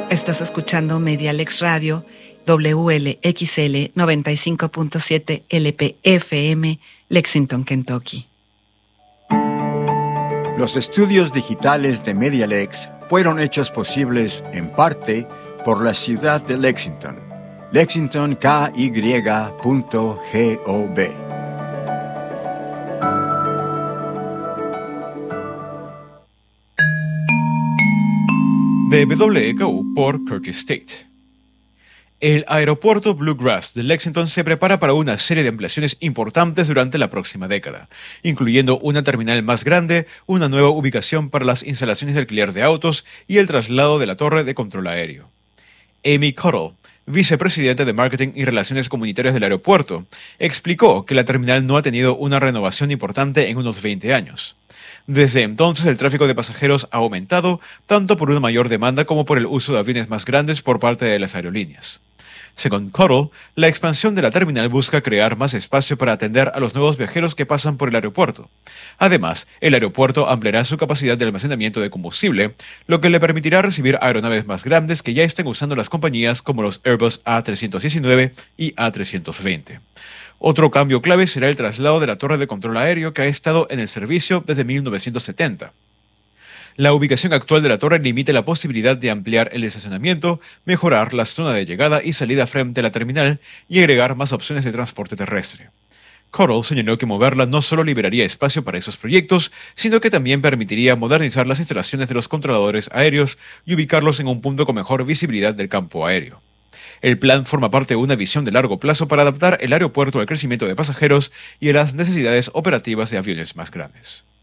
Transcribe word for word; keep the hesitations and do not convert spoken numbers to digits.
Estás escuchando Medialex Radio, W L X L noventa y cinco punto siete L P F M, Lexington, Kentucky. Los estudios digitales de Medialex fueron hechos posibles en parte por la ciudad de Lexington. Lexington K Y punto gov. De W K U por Curtis State. El aeropuerto Bluegrass de Lexington se prepara para una serie de ampliaciones importantes durante la próxima década, incluyendo una terminal más grande, una nueva ubicación para las instalaciones de alquiler de autos y el traslado de la torre de control aéreo. Amy Cottle, vicepresidenta de Marketing y Relaciones Comunitarias del aeropuerto, explicó que la terminal no ha tenido una renovación importante en unos veinte años. Desde entonces, el tráfico de pasajeros ha aumentado, tanto por una mayor demanda como por el uso de aviones más grandes por parte de las aerolíneas. Según Cottle, la expansión de la terminal busca crear más espacio para atender a los nuevos viajeros que pasan por el aeropuerto. Además, el aeropuerto ampliará su capacidad de almacenamiento de combustible, lo que le permitirá recibir aeronaves más grandes que ya estén usando las compañías como los Airbus A trescientos diecinueve y A trescientos veinte. Otro cambio clave será el traslado de la torre de control aéreo que ha estado en el servicio desde mil novecientos setenta. La ubicación actual de la torre limita la posibilidad de ampliar el estacionamiento, mejorar la zona de llegada y salida frente a la terminal y agregar más opciones de transporte terrestre. Cottle señaló que moverla no solo liberaría espacio para esos proyectos, sino que también permitiría modernizar las instalaciones de los controladores aéreos y ubicarlos en un punto con mejor visibilidad del campo aéreo. El plan forma parte de una visión de largo plazo para adaptar el aeropuerto al crecimiento de pasajeros y a las necesidades operativas de aviones más grandes.